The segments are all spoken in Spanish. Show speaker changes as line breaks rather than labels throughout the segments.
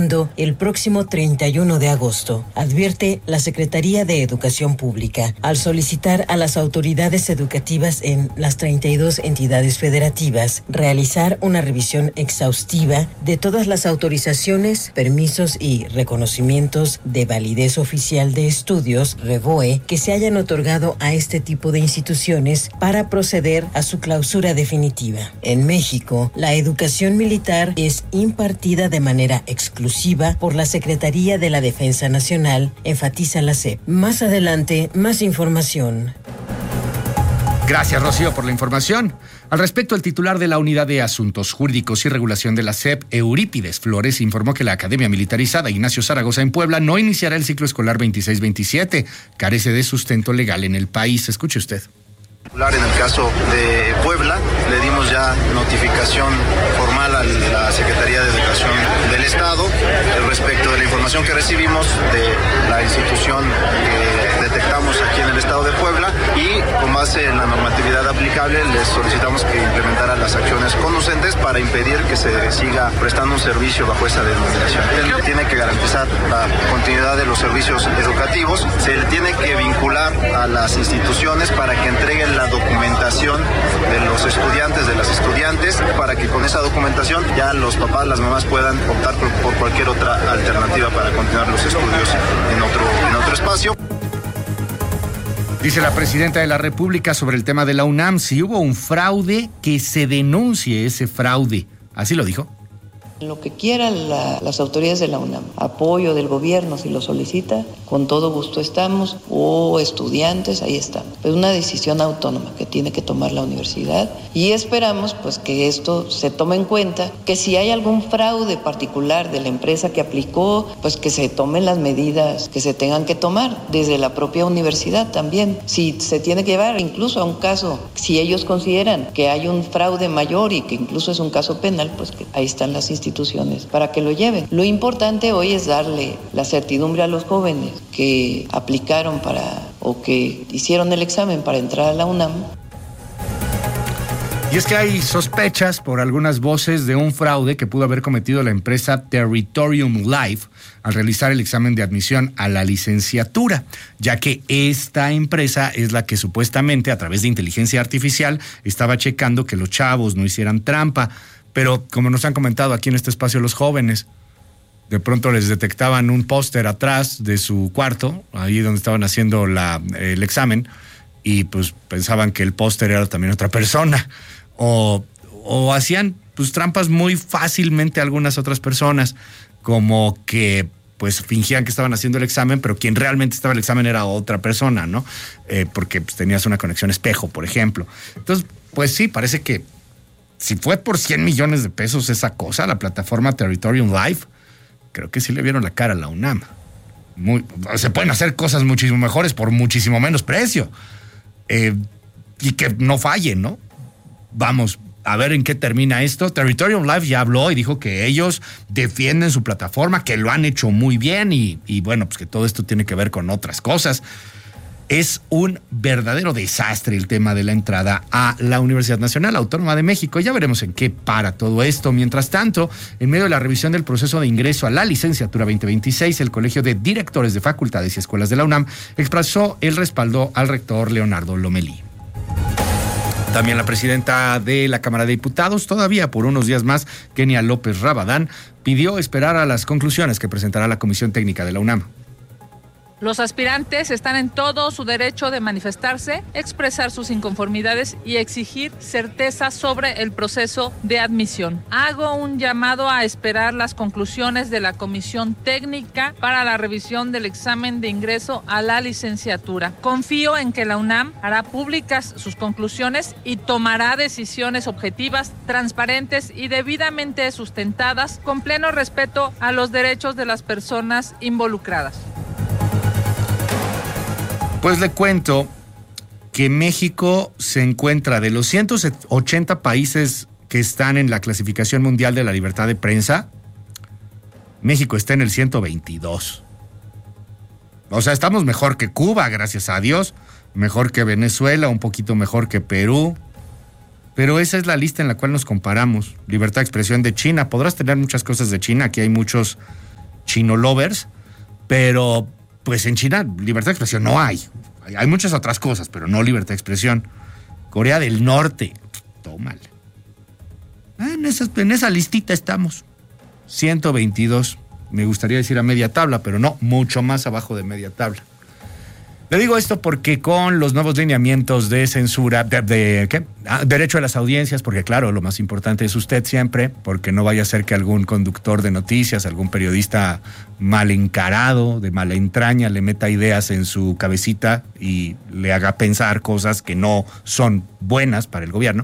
terminando el próximo 31 de agosto, advierte la Secretaría de Educación Pública al solicitar a las autoridades educativas en las 32 entidades federativas realizar una revisión exhaustiva de todas las autorizaciones, permisos y reconocimientos de validez oficial de estudios, REVOE, que se hayan otorgado a este tipo de instituciones para proceder a su clausura definitiva. En México, la educación militar es impartida de manera exclusiva por la Secretaría de la Defensa Nacional, enfatiza la SEP. Más adelante, más información.
Gracias, Rocío, por la información. Al respecto, el titular de la Unidad de Asuntos Jurídicos y Regulación de la SEP, Eurípides Flores, informó que la Academia Militarizada Ignacio Zaragoza en Puebla no iniciará el ciclo escolar 26-27. Carece de sustento legal en el país. Escuche usted.
En el caso de Puebla, le dimos ya notificación formal a la Secretaría de Educación del Estado respecto de la información que recibimos de la institución que detectamos aquí en el Estado de Puebla y con base en la normatividad aplicable les solicitamos que implementara las acciones conducentes para impedir que se siga prestando un servicio bajo esa denominación. Él tiene que garantizar la continuidad de los servicios educativos, se le tiene que vincular a las instituciones para que entreguen la documentación de los estudiantes, de las estudiantes, para que con esa documentación ya los papás, las mamás puedan optar por cualquier otra alternativa para continuar los estudios en otro espacio.
Dice la presidenta de la República sobre el tema de la UNAM: si hubo un fraude, que se denuncie ese fraude. Así lo dijo.
Lo que quieran las autoridades de la UNAM, apoyo del gobierno si lo solicita, con todo gusto estamos, o estudiantes, ahí estamos. Es una decisión autónoma que tiene que tomar la universidad y esperamos pues que esto se tome en cuenta, que si hay algún fraude particular de la empresa que aplicó, pues que se tomen las medidas que se tengan que tomar desde la propia universidad también. Si se tiene que llevar incluso a un caso, si ellos consideran que hay un fraude mayor y que incluso es un caso penal, pues que ahí están las instituciones para que lo lleven. Lo importante hoy es darle la certidumbre a los jóvenes que aplicaron o que hicieron el examen para entrar a la UNAM.
Y es que hay sospechas por algunas voces de un fraude que pudo haber cometido la empresa Territorium Life al realizar el examen de admisión a la licenciatura, ya que esta empresa es la que supuestamente a través de inteligencia artificial estaba checando que los chavos no hicieran trampa. Pero como nos han comentado aquí en este espacio los jóvenes, de pronto les detectaban un póster atrás de su cuarto, ahí donde estaban haciendo el examen, y pues pensaban que el póster era también otra persona. O hacían pues trampas muy fácilmente algunas otras personas, como que pues fingían que estaban haciendo el examen, pero quien realmente estaba en el examen era otra persona, ¿no? Porque pues, tenías una conexión espejo, por ejemplo. Entonces, pues sí, parece que si fue por 100 millones de pesos esa cosa, la plataforma Territorium Life, creo que sí le vieron la cara a la UNAM. Se pueden hacer cosas muchísimo mejores por muchísimo menos precio. Y que no fallen, ¿no? Vamos a ver en qué termina esto. Territorium Life ya habló y dijo que ellos defienden su plataforma, que lo han hecho muy bien y bueno, pues que todo esto tiene que ver con otras cosas. Es un verdadero desastre el tema de la entrada a la Universidad Nacional Autónoma de México. Ya veremos en qué para todo esto. Mientras tanto, en medio de la revisión del proceso de ingreso a la licenciatura 2026, el Colegio de Directores de Facultades y Escuelas de la UNAM expresó el respaldo al rector Leonardo Lomelí. También la presidenta de la Cámara de Diputados, todavía por unos días más, Kenia López Rabadán, pidió esperar a las conclusiones que presentará la Comisión Técnica de la UNAM.
Los aspirantes están en todo su derecho de manifestarse, expresar sus inconformidades y exigir certeza sobre el proceso de admisión. Hago un llamado a esperar las conclusiones de la Comisión Técnica para la revisión del examen de ingreso a la licenciatura. Confío en que la UNAM hará públicas sus conclusiones y tomará decisiones objetivas, transparentes y debidamente sustentadas, con pleno respeto a los derechos de las personas involucradas.
Pues le cuento que México se encuentra de los 180 países que están en la clasificación mundial de la libertad de prensa, México está en el 122. O sea, estamos mejor que Cuba, gracias a Dios, mejor que Venezuela, un poquito mejor que Perú, pero esa es la lista en la cual nos comparamos. Libertad de expresión de China, podrás tener muchas cosas de China, aquí hay muchos chino lovers, pero pues en China libertad de expresión no hay. Hay muchas otras cosas, pero no libertad de expresión. Corea del Norte, tómale. En esa listita estamos. 122. Me gustaría decir a media tabla, pero no, mucho más abajo de media tabla. Le digo esto porque con los nuevos lineamientos de censura, derecho a las audiencias, porque claro, lo más importante es usted siempre, porque no vaya a ser que algún conductor de noticias, algún periodista mal encarado, de mala entraña, le meta ideas en su cabecita y le haga pensar cosas que no son buenas para el gobierno.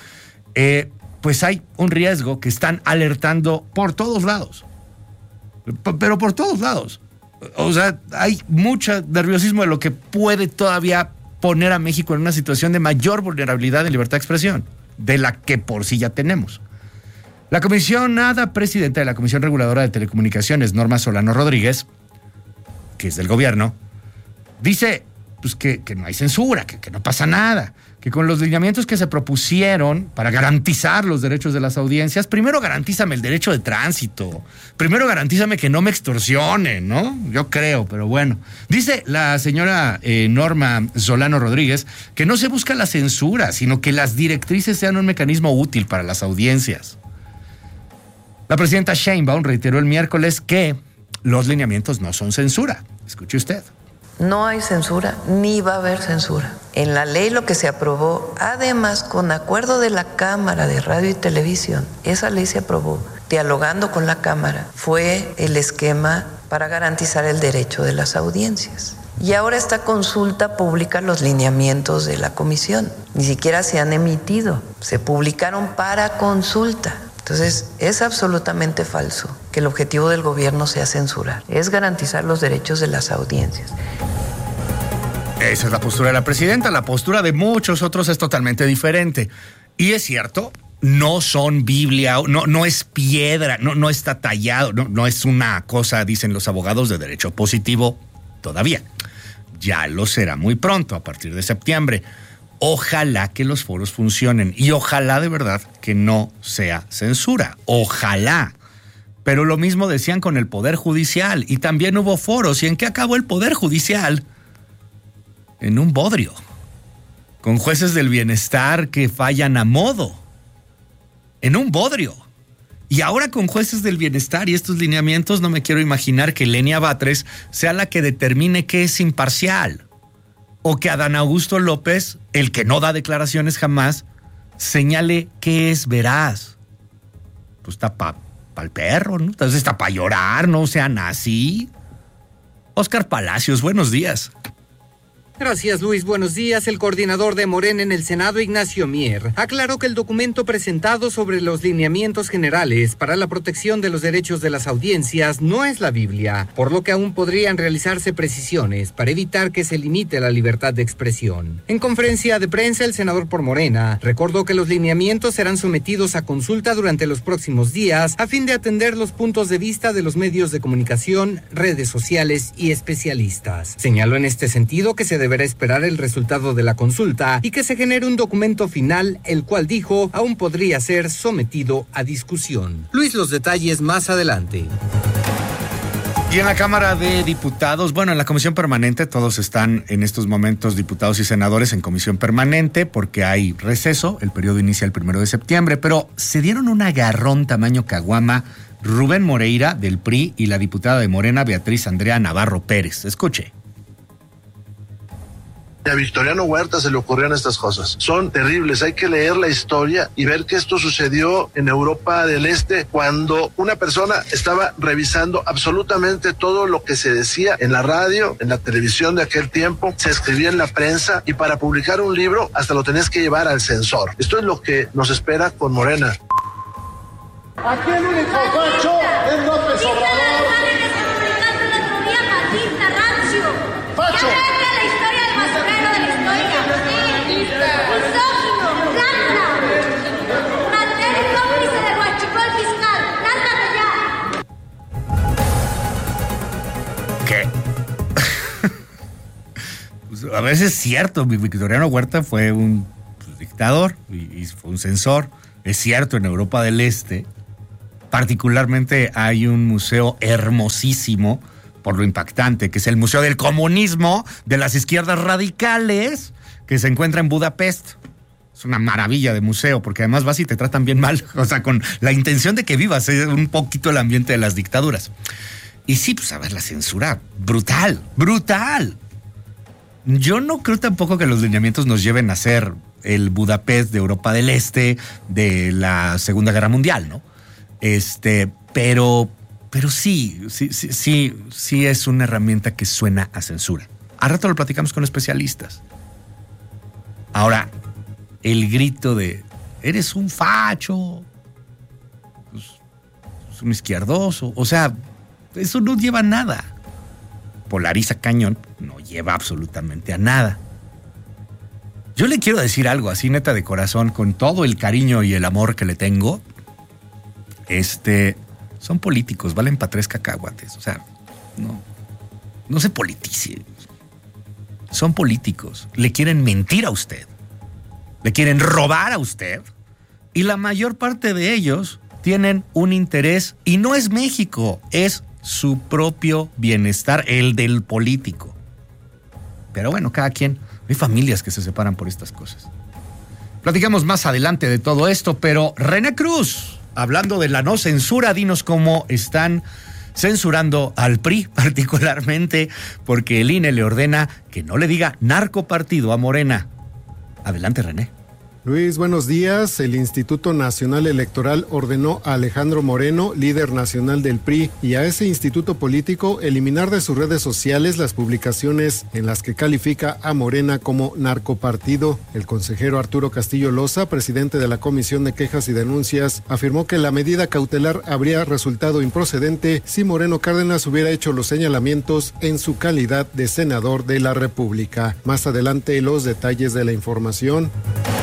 Pues hay un riesgo que están alertando por todos lados. Pero por todos lados. O sea, hay mucho nerviosismo de lo que puede todavía poner a México en una situación de mayor vulnerabilidad de libertad de expresión, de la que por sí ya tenemos. La comisionada presidenta de la Comisión Reguladora de Telecomunicaciones, Norma Solano Rodríguez, que es del gobierno, dice pues, que no hay censura, que no pasa nada, que con los lineamientos que se propusieron para garantizar los derechos de las audiencias, primero garantízame el derecho de tránsito, primero garantízame que no me extorsionen, ¿no? Yo creo, pero bueno. Dice la señora Norma Solano Rodríguez que no se busca la censura, sino que las directrices sean un mecanismo útil para las audiencias. La presidenta Sheinbaum reiteró el miércoles que los lineamientos no son censura. Escuche usted.
No hay censura, ni va a haber censura. En la ley lo que se aprobó, además con acuerdo de la Cámara de Radio y Televisión, esa ley se aprobó dialogando con la Cámara, fue el esquema para garantizar el derecho de las audiencias. Y ahora esta consulta pública los lineamientos de la comisión. Ni siquiera se han emitido, se publicaron para consulta. Entonces, es absolutamente falso que el objetivo del gobierno sea censurar, es garantizar los derechos de las audiencias.
Esa es la postura de la presidenta. La postura de muchos otros es totalmente diferente. Y es cierto, no son Biblia, no es piedra, no está tallado, no es una cosa, dicen los abogados, de derecho positivo todavía. Ya lo será muy pronto, a partir de septiembre. Ojalá que los foros funcionen y ojalá de verdad que no sea censura. Ojalá. Pero lo mismo decían con el Poder Judicial y también hubo foros. ¿Y en qué acabó el Poder Judicial? En un bodrio. Con jueces del bienestar que fallan a modo. En un bodrio. Y ahora con jueces del bienestar y estos lineamientos no me quiero imaginar que Lenia Batres sea la que determine qué es imparcial. O que Adán Augusto López, el que no da declaraciones jamás, señale qué es veraz. Pues está para el perro, ¿no? Entonces está para llorar, no sean así. Óscar Palacios, buenos días.
Gracias, Luis. Buenos días. El coordinador de Morena en el Senado, Ignacio Mier, aclaró que el documento presentado sobre los lineamientos generales para la protección de los derechos de las audiencias no es la Biblia, por lo que aún podrían realizarse precisiones para evitar que se limite la libertad de expresión. En conferencia de prensa, el senador por Morena recordó que los lineamientos serán sometidos a consulta durante los próximos días a fin de atender los puntos de vista de los medios de comunicación, redes sociales y especialistas. Señaló en este sentido que se deberá esperar el resultado de la consulta y que se genere un documento final, el cual dijo aún podría ser sometido a discusión. Luis, los detalles más adelante.
Y en la Cámara de Diputados, bueno, en la Comisión Permanente, todos están en estos momentos, diputados y senadores, en Comisión Permanente, porque hay receso, el periodo inicia el 1 de septiembre, pero se dieron un agarrón tamaño caguama Rubén Moreira, del PRI, y la diputada de Morena, Beatriz Andrea Navarro Pérez. Escuche.
A Victoriano Huerta se le ocurrieron estas cosas. Son terribles, hay que leer la historia y ver que esto sucedió en Europa del Este cuando una persona estaba revisando absolutamente todo lo que se decía en la radio, en la televisión de aquel tiempo, se escribía en la prensa y para publicar un libro hasta lo tenías que llevar al censor. Esto es lo que nos espera con Morena.
Aquí el único facho es López Obrador. ¡Facho!
¿Qué? Pues a veces es cierto, Victoriano Huerta fue un dictador y fue un censor. Es cierto, en Europa del Este Particularmente hay un museo hermosísimo, por lo impactante, que es el Museo del Comunismo de las Izquierdas Radicales, que se encuentra en Budapest. Es una maravilla de museo, porque además vas y te tratan bien mal, o sea, con la intención de que vivas un poquito el ambiente de las dictaduras. Y sí, pues a ver, la censura, brutal. Yo no creo tampoco que los lineamientos nos lleven a ser el Budapest de Europa del Este de la Segunda Guerra Mundial, ¿no? Pero sí es una herramienta que suena a censura. Al rato lo platicamos con especialistas. Ahora, el grito de eres un facho, pues, es un izquierdoso, o sea, eso no lleva a nada. Polariza cañón, no lleva absolutamente a nada. Yo le quiero decir algo así, neta de corazón, con todo el cariño y el amor que le tengo. Son políticos, valen pa' 3 cacahuates. O sea, no se politice. Son políticos, le quieren mentir a usted, le quieren robar a usted, y la mayor parte de ellos tienen un interés, y no es México, es su propio bienestar, el del político. Pero bueno, cada quien, hay familias que se separan por estas cosas. Platicamos más adelante de todo esto, pero René Cruz, hablando de la no censura, dinos cómo están censurando al PRI, particularmente porque el INE le ordena que no le diga narcopartido a Morena. Adelante, René.
Luis, buenos días. El Instituto Nacional Electoral ordenó a Alejandro Moreno, líder nacional del PRI, y a ese instituto político eliminar de sus redes sociales las publicaciones en las que califica a Morena como narcopartido. El consejero Arturo Castillo Loza, presidente de la Comisión de Quejas y Denuncias, afirmó que la medida cautelar habría resultado improcedente si Moreno Cárdenas hubiera hecho los señalamientos en su calidad de senador de la República. Más adelante, los detalles de la información.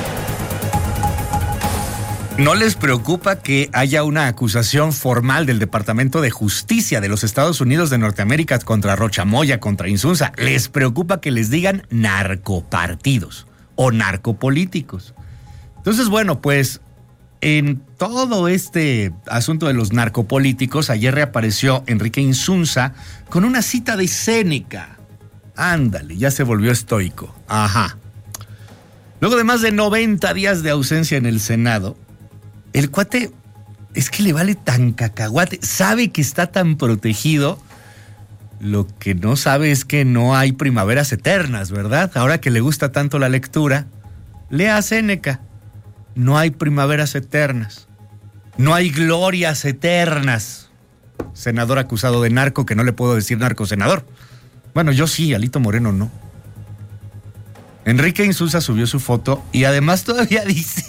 ¿No les preocupa que haya una acusación formal del Departamento de Justicia de los Estados Unidos de Norteamérica contra Rocha Moya, contra Insunza? ¿Les preocupa que les digan narcopartidos o narcopolíticos? Entonces, bueno, pues en todo este asunto de los narcopolíticos, ayer reapareció Enrique Insunza con una cita de Séneca. Ándale, ya se volvió estoico. Ajá. Luego de más de 90 días de ausencia en el Senado, el cuate es que le vale tan cacahuate, sabe que está tan protegido, lo que no sabe es que no hay primaveras eternas, ¿verdad? Ahora que le gusta tanto la lectura, lea a Séneca. No hay primaveras eternas, no hay glorias eternas. Senador acusado de narco, que no le puedo decir narcosenador. Bueno, yo sí, Alito Moreno no. Enrique Insunza subió su foto y además todavía dice...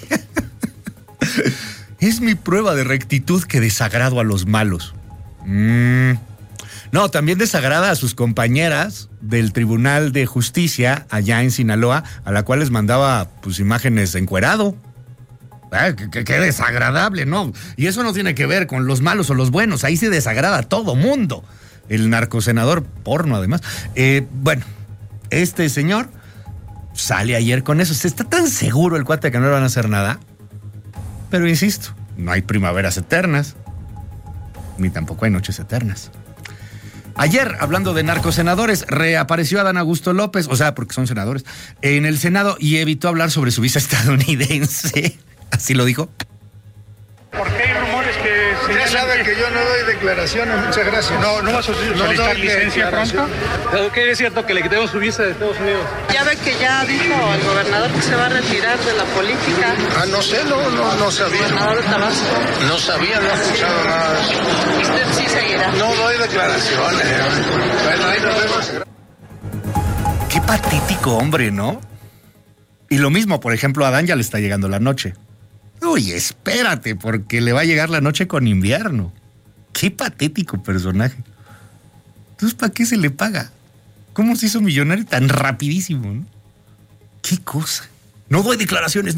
Es mi prueba de rectitud que desagrado a los malos. No, también desagrada a sus compañeras del Tribunal de Justicia allá en Sinaloa, a la cual les mandaba pues imágenes encuerado. Qué desagradable, ¿no? Y eso no tiene que ver con los malos o los buenos, ahí se desagrada a todo mundo. El narcosenador porno, además. Bueno, este señor sale ayer con eso. Está tan seguro el cuate que no le van a hacer nada. Pero insisto, no hay primaveras eternas, ni tampoco hay noches eternas. Ayer, hablando de narcosenadores, reapareció Adán Augusto López, o sea, porque son senadores, en el Senado y evitó hablar sobre su visa estadounidense. Así lo dijo.
¿Por qué hay rumores que
Usted sabe que yo no doy declaraciones, muchas gracias.
No vas a solicitar licencia pronto?
¿Qué es cierto que le quitemos su visa de Estados Unidos?
Ya ve que ya dijo el gobernador que se va a retirar de la política.
No sé, no sabía.
El gobernador de Tabasco.
No sabía, no he escuchado nada de eso.
¿Y usted sí seguirá?
No doy declaraciones. Bueno, ahí nos vemos.
Qué patético hombre, ¿no? Y lo mismo, por ejemplo, a Adán ya le está llegando la noche. Uy, espérate, porque le va a llegar la noche con invierno. Qué patético personaje. Entonces, ¿para qué se le paga? ¿Cómo se hizo millonario tan rapidísimo, no? ¿Qué cosa? No doy declaraciones.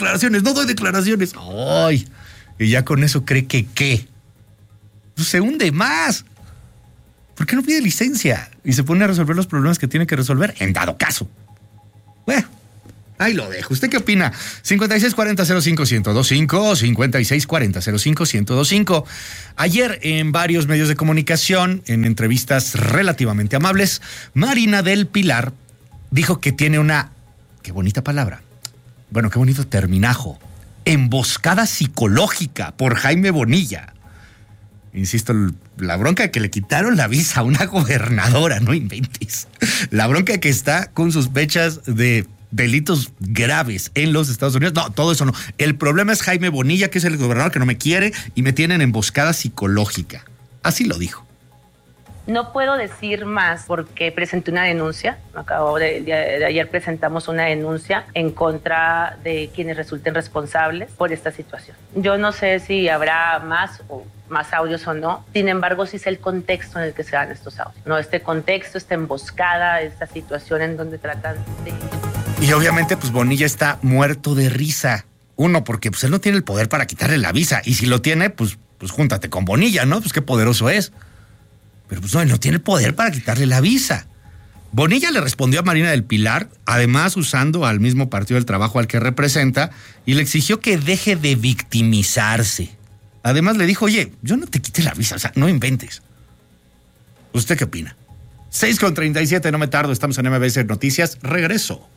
¡Ay! Y ya con eso cree que ¿qué? Pues se hunde más. ¿Por qué no pide licencia? Y se pone a resolver los problemas que tiene que resolver, en dado caso. Bueno, Ahí lo dejo. ¿Usted qué opina? 5640-05-1025 o 5640-05-1025. Ayer en varios medios de comunicación, en entrevistas relativamente amables, Marina del Pilar dijo que tiene una, qué bonita palabra, bueno, qué bonito terminajo, emboscada psicológica por Jaime Bonilla. Insisto, la bronca de que le quitaron la visa a una gobernadora, no inventes. La bronca que está con sospechas de delitos graves en los Estados Unidos. No, todo eso no. El problema es Jaime Bonilla, que es el gobernador que no me quiere y me tienen emboscada psicológica. Así lo dijo.
No puedo decir más porque presenté una denuncia. El día de ayer presentamos una denuncia en contra de quienes resulten responsables por esta situación. Yo no sé si habrá más audios o no. Sin embargo, sí sé el contexto en el que se dan estos audios. No, este contexto, esta emboscada, esta situación en donde tratan de...
Y obviamente, pues Bonilla está muerto de risa. Uno, porque pues él no tiene el poder para quitarle la visa. Y si lo tiene, pues júntate con Bonilla, ¿no? Pues qué poderoso es. Pero pues no, él no tiene el poder para quitarle la visa. Bonilla le respondió a Marina del Pilar, además usando al mismo Partido del Trabajo al que representa, y le exigió que deje de victimizarse. Además le dijo, oye, yo no te quité la visa, o sea, no inventes. ¿Usted qué opina? 6:37, no me tardo, estamos en MBS Noticias, regreso.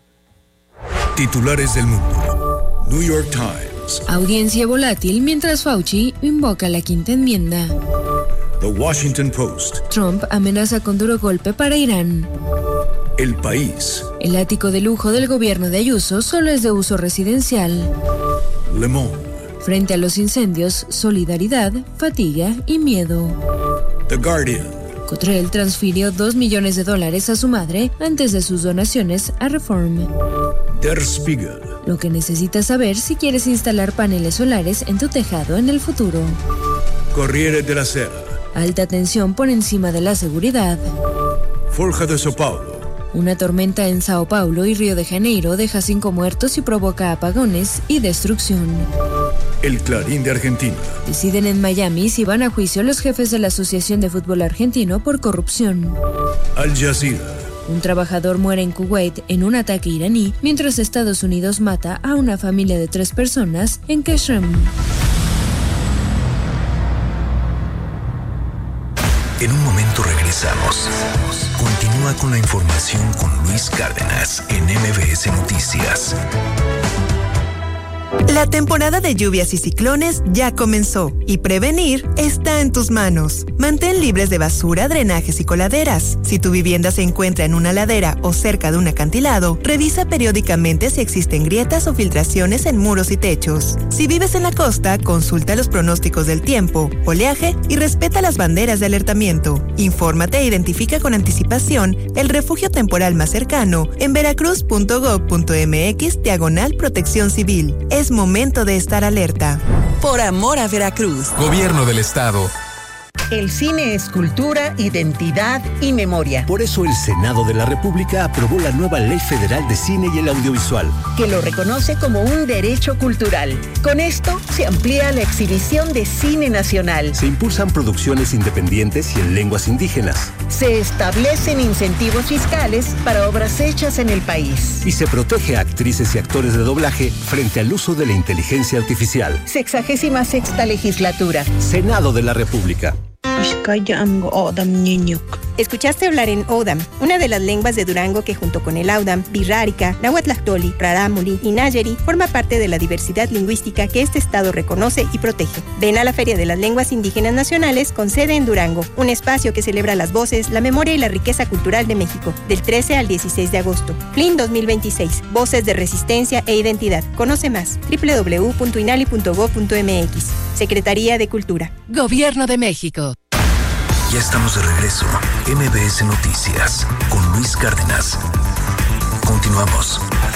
Titulares del mundo. New York Times.
Audiencia volátil mientras Fauci invoca la quinta enmienda.
The Washington Post.
Trump amenaza con duro golpe para Irán.
El País.
El ático de lujo del gobierno de Ayuso solo es de uso residencial.
Le Monde.
Frente a los incendios, solidaridad, fatiga y miedo.
The Guardian.
Cottrell transfirió $2 millones a su madre antes de sus donaciones a Reform.
Der Spiegel.
Lo que necesitas saber si quieres instalar paneles solares en tu tejado en el futuro.
Corriere della Sera.
Alta tensión por encima de la seguridad.
Folha de São Paulo.
Una tormenta en Sao Paulo y Río de Janeiro deja 5 muertos y provoca apagones y destrucción.
El Clarín de Argentina.
Deciden en Miami si van a juicio los jefes de la Asociación de Fútbol Argentino por corrupción.
Al Jazeera.
Un trabajador muere en Kuwait en un ataque iraní, mientras Estados Unidos mata a una familia de 3 personas en Keshem.
En un momento regresamos. Continúa con la información con Luis Cárdenas en MBS Noticias.
La temporada de lluvias y ciclones ya comenzó y prevenir está en tus manos. Mantén libres de basura, drenajes y coladeras. Si tu vivienda se encuentra en una ladera o cerca de un acantilado, revisa periódicamente si existen grietas o filtraciones en muros y techos. Si vives en la costa, consulta los pronósticos del tiempo, oleaje y respeta las banderas de alertamiento. Infórmate e identifica con anticipación el refugio temporal más cercano en veracruz.gov.mx/protección civil. Es momento de estar alerta. Por amor a Veracruz.
Gobierno del Estado.
El cine es cultura, identidad y memoria.
Por eso el Senado de la República aprobó la nueva Ley Federal de Cine y el Audiovisual,
que lo reconoce como un derecho cultural. Con esto se amplía la exhibición de cine nacional.
Se impulsan producciones independientes y en lenguas indígenas.
Se establecen incentivos fiscales para obras hechas en el país.
Y se protege a actrices y actores de doblaje frente al uso de la inteligencia artificial.
66ª legislatura.
Senado de la República.
Escuchaste hablar en Odam, una de las lenguas de Durango que junto con el Audam, Birrárica, Nahuatlactoli, Rarámuri y Nayeri forma parte de la diversidad lingüística que este estado reconoce y protege. Ven a la Feria de las Lenguas Indígenas Nacionales con sede en Durango, un espacio que celebra las voces, la memoria y la riqueza cultural de México, del 13 al 16 de agosto. FLIN 2026, Voces de Resistencia e Identidad. Conoce más, www.inali.gov.mx. Secretaría de Cultura.
Gobierno de México.
Ya estamos de regreso. MBS Noticias con Luis Cárdenas. Continuamos.